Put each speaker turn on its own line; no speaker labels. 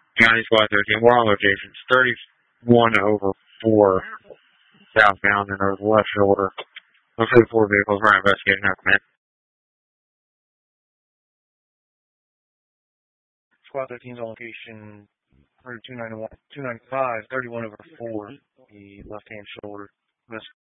County Squad 13, we're on locations. 31 over 4 southbound and over the left shoulder. Looks like 4 vehicles. We're investigating now, command.
Squad 13 is on location. Route 295, 31 over 4, the left-hand shoulder.